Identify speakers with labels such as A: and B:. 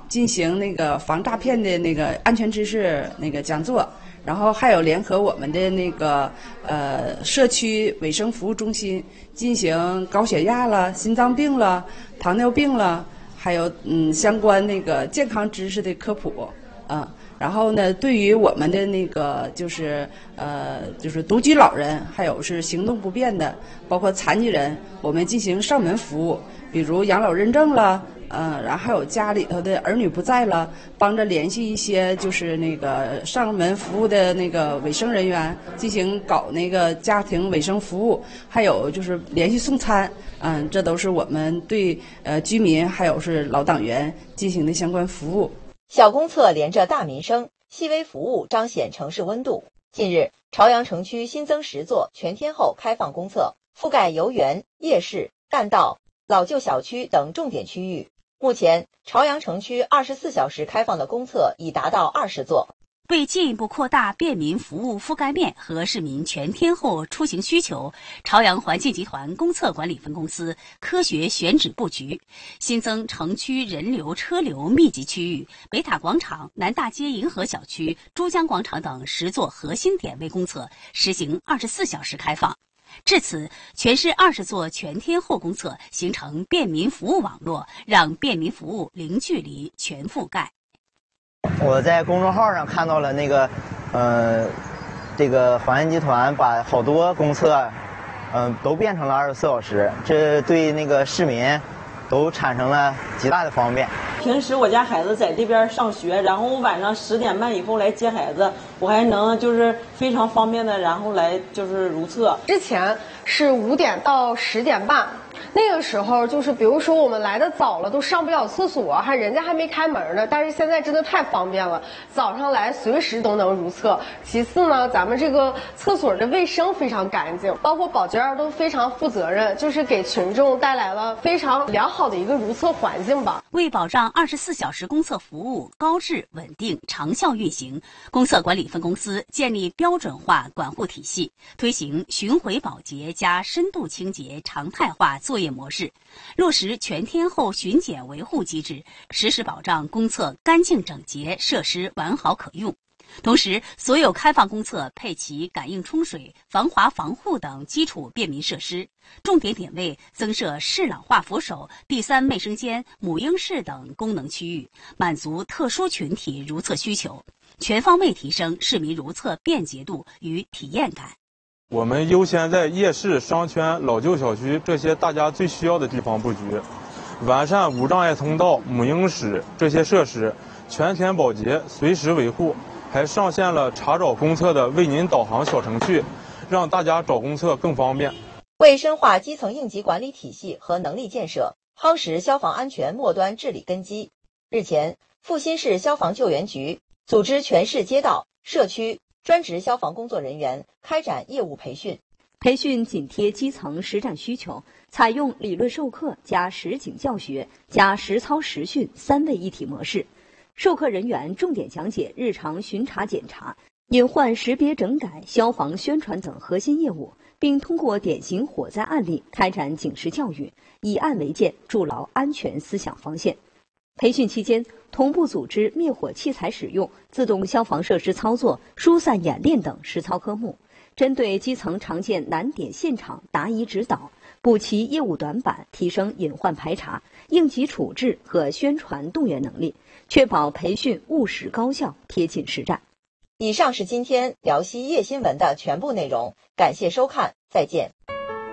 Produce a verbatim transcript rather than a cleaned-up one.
A: 进行那个防诈骗的那个安全知识那个讲座。然后还有联合我们的那个呃社区卫生服务中心进行高血压了、心脏病了、糖尿病了，还有嗯相关那个健康知识的科普啊。然后呢，对于我们的那个就是呃就是独居老人，还有是行动不便的，包括残疾人，我们进行上门服务，比如养老认证了。嗯，然后还有家里头的儿女不在了，帮着联系一些就是那个上门服务的那个卫生人员，进行搞那个家庭卫生服务，还有就是联系送餐，嗯，这都是我们对呃居民还有是老党员进行的相关服务。
B: 小公厕连着大民生，细微服务彰显城市温度。近日，朝阳城区新增十座全天候开放公厕，覆盖游园、夜市、干道、老旧小区等重点区域。目前，朝阳城区二十四小时开放的公厕已达到二十座。
C: 为进一步扩大便民服务覆盖面和市民全天候出行需求，朝阳环境集团公厕管理分公司科学选址布局，新增城区人流车流密集区域北塔广场、南大街银河小区、珠江广场等十座核心点为公厕，实行二十四小时开放。至此，全市二十座全天候公厕形成便民服务网络，让便民服务零距离、全覆盖。
D: 我在公众号上看到了那个，呃，这个环境集团把好多公厕，嗯、呃，都变成了二十四小时，这对那个市民都产生了极大的方便。
E: 平时我家孩子在这边上学，然后我晚上十点半以后来接孩子，我还能就是非常方便的，然后来就是如厕。
F: 之前是五点到十点半，那个时候就是比如说我们来的早了，都上不了厕所，还人家还没开门呢。但是现在真的太方便了，早上来随时都能如厕。其次呢，咱们这个厕所的卫生非常干净，包括保洁员都非常负责任，就是给群众带来了非常良好的一个如厕环境吧。
C: 为保障二十四小时公厕服务高质、稳定、长效运行，公厕管理分公司建立标准化管护体系，推行巡回保洁加深度清洁常态化作业模式，落实全天候巡检维护机制，实时保障公厕干净整洁，设施完好可用。同时，所有开放公厕配齐感应冲水、防滑防护等基础便民设施，重点点位增设适老化扶手、第三卫生间、母婴室等功能区域，满足特殊群体如厕需求，全方位提升市民如厕便捷度与体验感。
G: 我们优先在夜市、商圈、老旧小区这些大家最需要的地方布局，完善无障碍通道、母婴室这些设施，全天保洁，随时维护。还上线了查找公厕的为您导航小程序，让大家找公厕更方便。
B: 为深化基层应急管理体系和能力建设，夯实消防安全末端治理根基，日前，阜新市消防救援局组织全市街道、社区专职消防工作人员开展业务培训。
H: 培训紧贴基层实战需求，采用理论授课加实景教学加实操实训三位一体模式。授课人员重点讲解日常巡查检查、隐患识别整改、消防宣传等核心业务，并通过典型火灾案例开展警示教育，以案为鉴，筑牢安全思想防线。培训期间，同步组织灭火器材使用、自动消防设施操作、疏散演练等实操科目，针对基层常见难点现场答疑指导，补齐业务短板，提升隐患排查、应急处置和宣传动员能力，确保培训务实高效、贴近实战。
B: 以上是今天辽西夜新闻的全部内容，感谢收看，再见。